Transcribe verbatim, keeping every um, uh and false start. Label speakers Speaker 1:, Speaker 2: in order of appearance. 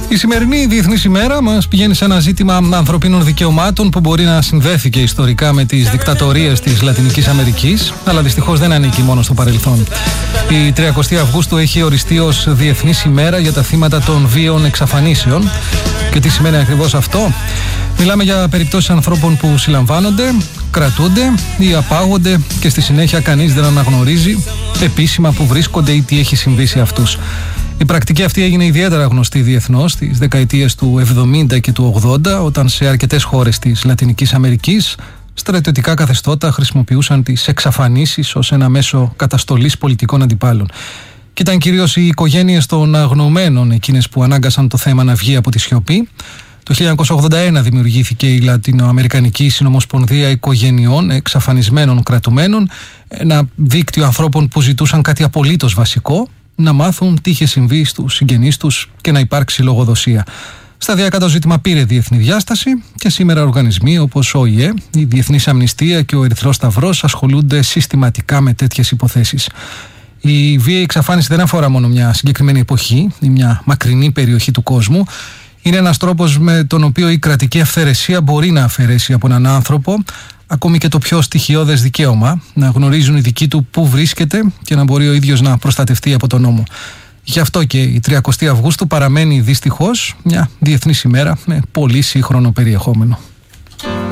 Speaker 1: Η σημερινή Διεθνής ημέρα μας πηγαίνει σε ένα ζήτημα ανθρωπίνων δικαιωμάτων που μπορεί να συνδέθηκε ιστορικά με τις δικτατορίες της Λατινικής Αμερικής, αλλά δυστυχώς δεν ανήκει μόνο στο παρελθόν. Η τριαντάτη Αυγούστου έχει οριστεί ως Διεθνής ημέρα για τα θύματα των βίαιων εξαφανίσεων. Και τι σημαίνει ακριβώς αυτό? Μιλάμε για περιπτώσεις ανθρώπων που συλλαμβάνονται, κρατούνται ή απάγονται και στη συνέχεια κανείς δεν αναγνωρίζει επίσημα που βρίσκονται ή τι έχει συμβεί σε αυτούς. Η πρακτική αυτή έγινε ιδιαίτερα γνωστή διεθνώς στις δεκαετίες του εβδομήντα και του ογδόντα, όταν σε αρκετές χώρες της Λατινικής Αμερικής στρατιωτικά καθεστώτα χρησιμοποιούσαν τις εξαφανίσεις ως ένα μέσο καταστολής πολιτικών αντιπάλων. Και ήταν κυρίως οι οικογένειες των αγνοωμένων εκείνες που ανάγκασαν το θέμα να βγει από τη σιωπή. Το χίλια εννιακόσια ογδόντα ένα δημιουργήθηκε η Λατινοαμερικανική Συνομοσπονδία Οικογενειών Εξαφανισμένων Κρατουμένων, ένα δίκτυο ανθρώπων που ζητούσαν κάτι απολύτως βασικό: να μάθουν τι είχε συμβεί στους συγγενείς τους και να υπάρξει λογοδοσία. Σταδιακά το ζήτημα πήρε διεθνή διάσταση και σήμερα οργανισμοί όπως ο Ο Η Ε, η Διεθνής Αμνηστία και ο Ερυθρός Σταυρός ασχολούνται συστηματικά με τέτοιες υποθέσεις. Η βίαιη εξαφάνιση δεν αφορά μόνο μια συγκεκριμένη εποχή ή μια μακρινή περιοχή του κόσμου. Είναι ένας τρόπος με τον οποίο η κρατική αυθαιρεσία μπορεί να αφαιρέσει από έναν άνθρωπο ακόμη και το πιο στοιχειώδες δικαίωμα να γνωρίζουν οι δικοί του πού βρίσκεται και να μπορεί ο ίδιος να προστατευτεί από τον νόμο. Γι' αυτό και η τριαντάτη Αυγούστου παραμένει δυστυχώς μια διεθνής ημέρα με πολύ σύγχρονο περιεχόμενο.